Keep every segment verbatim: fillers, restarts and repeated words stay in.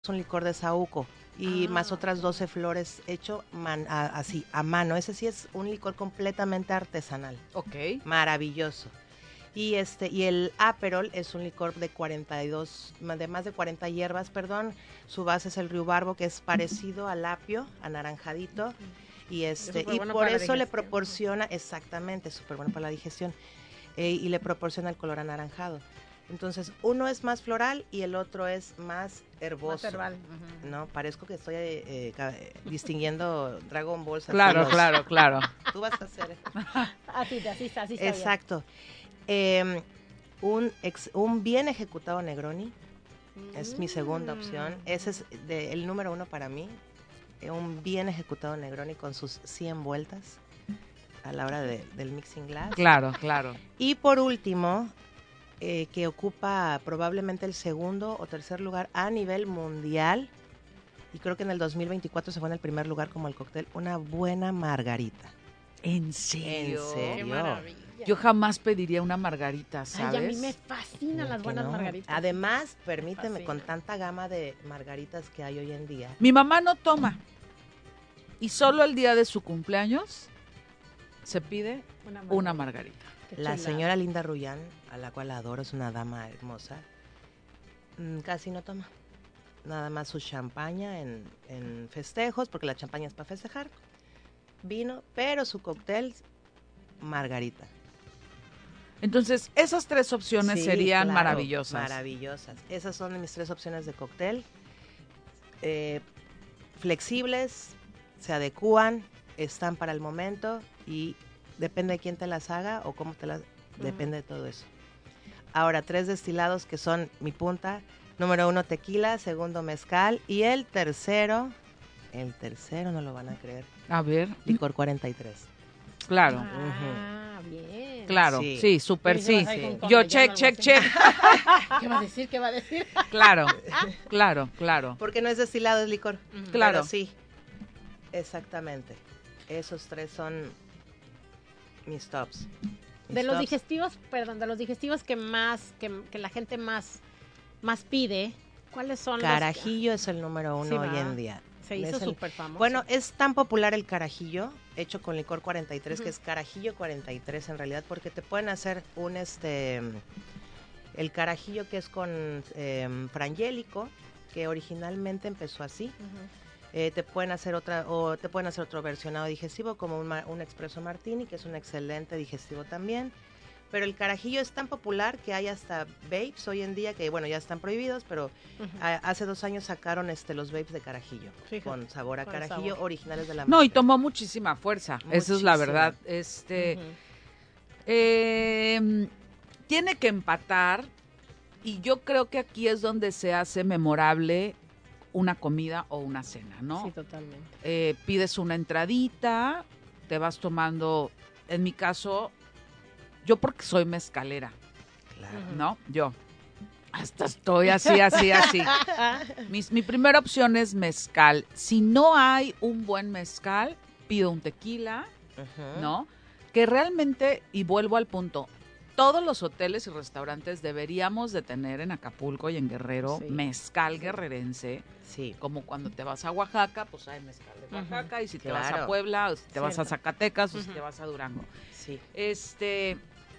un licor de saúco y Ah, más otras ok. doce flores hecho man- a- así, a mano. Ese sí es un licor completamente artesanal, Ok. maravilloso. Y este y el Aperol es un licor de cuarenta y dos, ma- de más de cuarenta hierbas, perdón. Su base es el riubarbo, que es parecido al apio, anaranjadito. Y este súper y bueno por para la eso le digestión. proporciona, exactamente, súper bueno para la digestión. eh, y le proporciona el color anaranjado. Entonces, uno es más floral y el otro es más herboso. Más herbal. Ujú. No, parezco que estoy eh, eh, ca- eh, distinguiendo Dragon Ball. así Claro, los- claro, claro. Tú vas a hacer. Así, así está, así está bien. Exacto. Eh, un, ex- un bien ejecutado Negroni es mi segunda opción. Mm. Ese es de- el número uno para mí. Eh, un bien ejecutado Negroni con sus cien vueltas a la hora de- del mixing glass. Claro, claro. Y por último, eh, que ocupa probablemente el segundo o tercer lugar a nivel mundial, y creo que en el dos mil veinticuatro se fue en el primer lugar como el cóctel, una buena margarita. ¿En serio? ¿En serio? Qué maravilla. Yo jamás pediría una margarita, ¿sabes? Ay, a mí me fascinan las Que buenas no. margaritas. Además, permíteme, Fascina. con tanta gama de margaritas que hay hoy en día. Mi mamá no toma. Y solo el día de su cumpleaños se pide Una una margarita. Qué La chulada. señora Linda Rullán, a la cual adoro, es una dama hermosa, mm, casi no toma. Nada más su champaña en, en festejos, porque la champaña es para festejar. Vino, pero su cóctel, margarita. Entonces, esas tres opciones Sí, serían claro, maravillosas. Maravillosas. Esas son mis tres opciones de cóctel. Eh, flexibles, se adecúan, están para el momento y depende de quién te las haga o cómo te las... Depende de todo eso. Ahora, tres destilados que son mi punta. Número uno, tequila. Segundo, mezcal. Y el tercero, el tercero no lo van a creer, A ver, licor cuarenta y tres. claro, Ah, bien. claro, Sí. sí, súper Sí, sí, sí. vas ahí con- con Yo relleno, check, algo check, así. check. ¿Qué va a decir? ¿Qué va a decir? Claro, claro, claro. Porque no es destilado, es licor. Ujú. Claro. Pero sí, exactamente. Esos tres son mis tops. Mis De los tops. digestivos, perdón, de los digestivos que más, que, que la gente más, más pide, ¿cuáles son Carajillo es el número uno Sí, hoy va. en día. los? Se hizo Es el- súper famoso. Bueno, es tan popular el carajillo, hecho con licor cuarenta y tres, Ujú. que es carajillo cuarenta y tres en realidad, porque te pueden hacer un, este, el carajillo que es con eh, frangélico, que originalmente empezó así. Ujú. Eh, te pueden hacer otra, o te pueden hacer otro versionado digestivo, como un, ma- un expreso martini, que es un excelente digestivo también. Pero el carajillo es tan popular que hay hasta vapes hoy en día, que bueno, ya están prohibidos, pero Ujú. a- hace dos años sacaron este los vapes de carajillo, Fíjate, con sabor a con el carajillo, sabor. originales de la No, y marca. tomó muchísima fuerza. Esa es la Muchísima. verdad. Este, Ujú. eh, tiene que empatar. Y yo creo que aquí es donde se hace memorable una comida o una cena, ¿no? Sí, totalmente. Eh, pides una entradita, te vas tomando, en mi caso, yo porque soy mezcalera, Claro. Ujú. ¿no? Yo. Hasta estoy así, así, así. Mis- mi primera opción es mezcal. Si no hay un buen mezcal, pido un tequila, Ujú. ¿no? Que realmente, y vuelvo al punto, todos los hoteles y restaurantes deberíamos de tener en Acapulco y en Guerrero Sí. mezcal guerrerense, Sí. como cuando te vas a Oaxaca, pues hay mezcal de Ujú. Oaxaca, y si te vas a Claro. Puebla, o si te vas a Cierto. Zacatecas, o si Ujú. te vas a Durango. Sí. Este,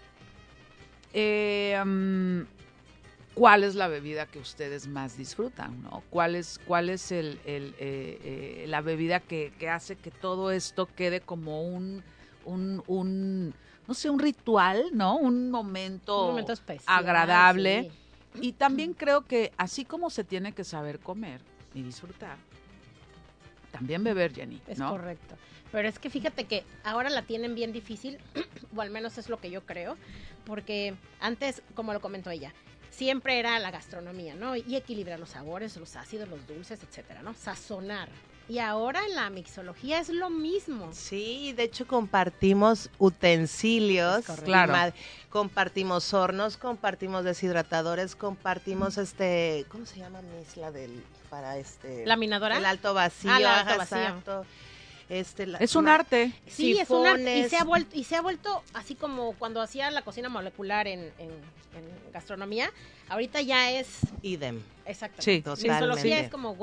eh, mm, ¿cuál es la bebida que ustedes más disfrutan, no? ¿Cuál es, cuál es el, el, eh, eh, la bebida que, que hace que todo esto quede como un, un, un, no sé, un ritual, ¿no? Un momento, Un momento especial. agradable. sí. Y también creo que así como se tiene que saber comer y disfrutar, también beber, Jenny, Es ¿no? correcto. Pero es que fíjate que ahora la tienen bien difícil, o al menos es lo que yo creo, porque antes, como lo comentó ella, siempre era la gastronomía, ¿no? Y equilibrar los sabores, los ácidos, los dulces, etcétera, ¿no? Sazonar. Y ahora en la mixología es lo mismo. Sí, de hecho compartimos utensilios, Es correcto. Claro. ma- compartimos hornos, compartimos deshidratadores, compartimos este, ¿cómo se llama Miss la del para este ¿Laminadora? el alto vacío, Ah, el alto ajá, vacío. exacto. Este, la- Es un ma- arte. Sí, es un arte, y sifones. se ha vuelto, y se ha vuelto así como cuando hacía la cocina molecular en, en, en gastronomía, ahorita ya es Idem. exactamente. Sí, La totalmente. mixología es como